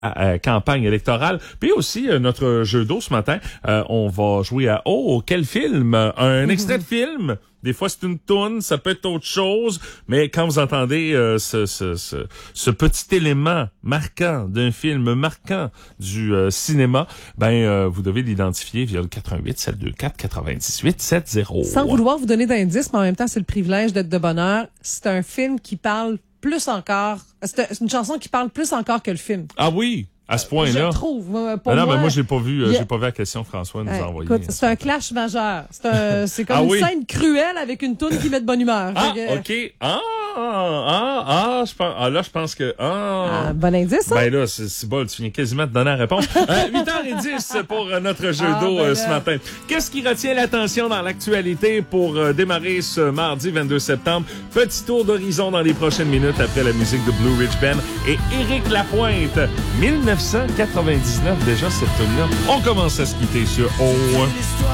campagne électorale. Puis aussi, notre jeu d'eau ce matin, on va jouer à « Oh, quel film? » Un extrait de film. Des fois, c'est une toune, ça peut être autre chose, mais quand vous entendez ce petit élément marquant d'un film marquant du cinéma, vous devez l'identifier via le 88 724 98 70. Sans vouloir vous donner d'indices, mais en même temps, c'est le privilège d'être de bonne heure. C'est un film qui parle plus encore... C'est une chanson qui parle plus encore que le film. Ah oui? À ce point-là. Je trouve. Mais moi, j'ai pas vu la question que François nous a envoyée. Écoute, c'est un clash majeur. C'est comme une scène cruelle avec une toune qui met de bonne humeur. Ah, OK. Je pense que... bon indice, ça? Ben là, c'est bon, tu viens quasiment de donner la réponse. 8h10 pour notre jeu d'eau ce matin. Qu'est-ce qui retient l'attention dans l'actualité pour démarrer ce mardi 22 septembre? Petit tour d'horizon dans les prochaines minutes après la musique de Blue Ridge Band et Éric Lapointe. 1999, déjà, cette tune-là. On commence à se quitter sur O.